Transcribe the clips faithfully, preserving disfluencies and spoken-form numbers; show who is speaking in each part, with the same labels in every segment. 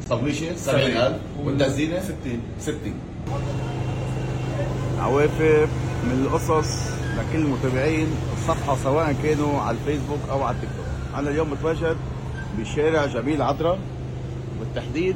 Speaker 1: صبيشه سبعين ألف والتزيينه
Speaker 2: ستين
Speaker 1: ستين.
Speaker 3: عوافر من القصص لكل المتابعين الصفحة سواء كانوا على الفيسبوك أو على التيك توك. أنا اليوم متواجد بشارع جميل عطرة، بالتحديد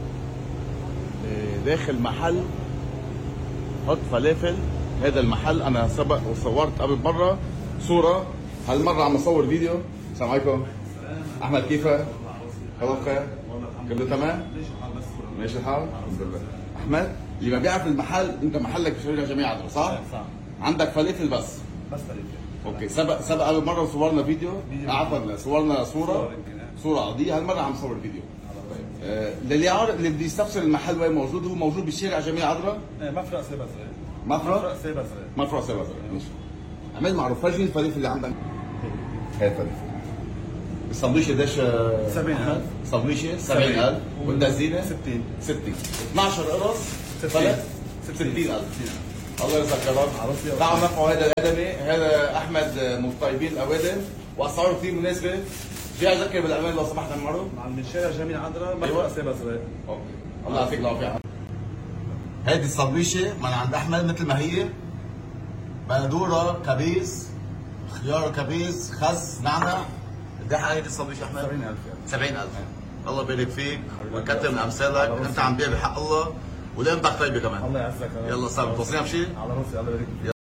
Speaker 3: داخل محل حط فلافل. هذا المحل أنا سبق وصورت قبل مرة صورة، هالمرة عم أصور فيديو. السلام عليكم أحمد، كيفك؟ خلاص خير؟ كله تمام؟ ماشي الحال؟ الحمد لله. أحمد اللي ما بيعرف المحل، أنت محلك بشارع جميل عطرة صح؟
Speaker 2: صح.
Speaker 1: عندك فلافل بس؟
Speaker 2: بس فلافل.
Speaker 1: اوكي. سبق سبق قبل مره وصورنا فيديو، عفوا صورنا صوره صوره عاديه، هالمره عم صور فيديو. طيب آه اللي يعرف اللي بده يستفسر المحل وين موجود، هو موجود بالشارع جميل عذراء،
Speaker 2: مفرق سيبا زرق.
Speaker 1: مفرق
Speaker 2: سيبا زرق.
Speaker 1: مفرق سيبا زرق. ماشي. عمل معروف، فرجيني الفلافل اللي عندك. هاي الفلافل. السندويشه قديش؟
Speaker 2: سبعين ألف.
Speaker 1: سندويشه سبعين ألف والتزيينه
Speaker 2: ستين
Speaker 1: ستين. اثنعش قرص فلت ستين ألف. الله يرزقك يا رب. دعوا نفعوا هذا الادمي، هذا احمد من طيبين الاوادم واسعاره كثير مناسبه. جاي اذكر بالامان لو سمحت المره.
Speaker 2: عم من شارع جميل عذراء مفرق سيبا زرق.
Speaker 1: اوكي. الله يعطيك العافيه. هذه السندويشه من عند احمد مثل ما هي، بندوره كبيس، خيار كبيس، خس، نعنع. قد ايه هذه السندويشه احمد؟
Speaker 2: سبعين ألف.
Speaker 1: سبعين ألف. الله يبارك فيك ويكثر من امثالك، انت عم بيع بحق الله ولقيمتك طيبه كمان.
Speaker 2: الله يعزك.
Speaker 1: يلا صار توصينا بشيء؟
Speaker 2: على راسي. الله يبارك فيك.